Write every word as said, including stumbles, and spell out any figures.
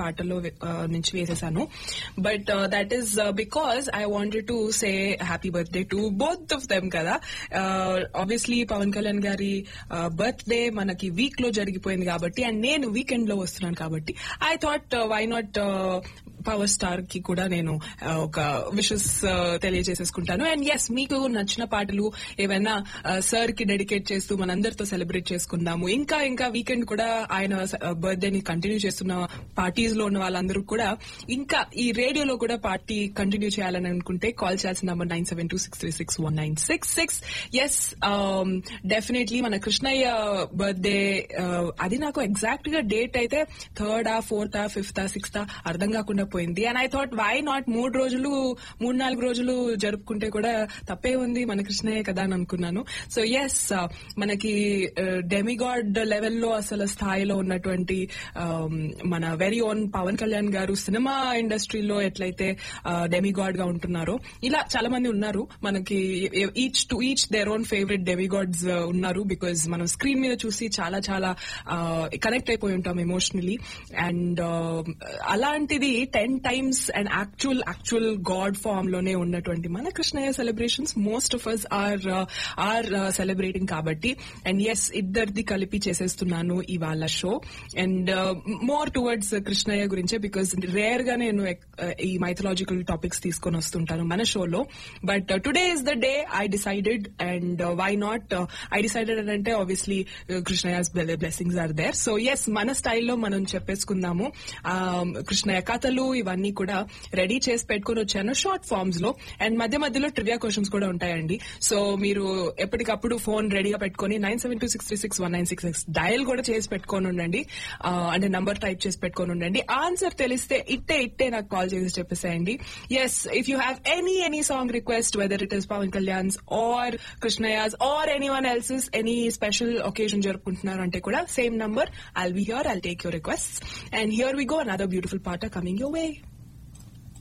పాటల్లో నుంచి వేసేసాను. But that is because I wanted to say happy birthday to both of them కదా. Obviously Pawan Kalyan గారి బర్త్డే మనకి వీక్ లో జరిగిపోయింది కాబట్టి, అండ్ నేను వీకెండ్ లో వస్తున్నాను కాబట్టి I thought why not power star కి కూడా నేను ఒక విషెస్ తెలియజేసేసుకుంటాను. అండ్ ఎస్, మీకు నచ్చిన పాటలు ఏవైనా సార్ కి డెడికేట్ చేస్తూ మనందరితో సెలబ్రేట్ చేసుకుందాము. ఇంకా ఇంకా వీకెండ్ కూడా ఆయన బర్త్డే ని కంటిన్యూ చేస్తున్న పార్టీస్ లో ఉన్న వాళ్ళందరూ కూడా ఇంకా ఈ రేడియోలో కూడా పార్టీ కంటిన్యూ చేయాలని అనుకుంటే కాల్ చేయాల్సిన number nine seven two six three six one nine six six. Yes, definitely మన కృష్ణయ్య బర్త్డే, అది నాకు ఎగ్జాక్ట్ గా డేట్ అయితే థర్డా ఫోర్తా ఫిఫ్తా సిక్స్తా అర్థం కాకుండా పోయింది. And I thought why not మూడు రోజులు మూడు నాలుగు రోజులు జరుపుకుంటే కూడా తప్పే ఉంది, మన కృష్ణయ్య కదా అని అనుకున్నాను. సో ఎస్, మనకి డెమిగాడ్ లెవెల్లో అసలు స్థాయిలో ఉన్నటువంటి మన వెరీ ఓన్ పవన్ కళ్యాణ్ గారు సినిమా ఇండస్ట్రీలో ఎట్లయితే డెమిగాడ్ గా ఉంటున్నారో, ఇలా చాలా మంది ఉన్నారు మనకి. Each to each their own favourite demigods ఉన్నారు. బికాజ్ మనం స్క్రీన్ మీద చూసి చాలా చాలా కనెక్ట్ అయిపోయి ఉంటాం ఎమోషనలీ. అండ్ అలాంటిది ten times and actual actual God form లోనే ఉన్నటువంటి మన Krishnaiah celebrations most of us are are celebrating కాబట్టి. అండ్ ఎస్, ఇద్దరిది కలిపి చేసేస్తున్నాను ఇవాళ show. And more towards Krishnaiah గురించే, బికాజ్ రేర్ గా నేను ఈ మైథలాజికల్ టాపిక్స్ తీసుకొని వస్తుంటాను మన షోలో. But today is the day I decided, and why not I decided అని అంటే obviously కృష్ణయ్యస్ blessings are there. So yes, మన స్టైల్లో మనం చెప్పేసుకుందాము. కృష్ణయ్య కథలు ఇవన్నీ కూడా రెడీ చేసి పెట్టుకుని వచ్చాను షార్ట్ ఫార్మ్స్ లో. అండ్ మధ్య మధ్యలో ట్రివియా క్వశ్చన్స్ కూడా ఉంటాయండి. సో మీరు ఎప్పటికప్పుడు ఫోన్ రెడీగా పెట్టుకుని nine seven two six three six one nine six six dial కూడా చేసి పెట్టుకొని ఉండండి. అంటే నంబర్ టైప్ చేసి పెట్టుకొని ఉండండి. ఆన్సర్ తెలిస్తే ఇట్టే ఇట్టే నాకు కాల్ చేసి చెప్పేసేయండి. Yes, if you have any any song request, whether it is Pawan Kalyan's are కృష్ణయ్యాస్ or any one else's, any special occasion జరుపుకుంటున్నారు అంటే కూడా same number, I'll be here, I'll take your request. And here we go, another beautiful పాట coming your way.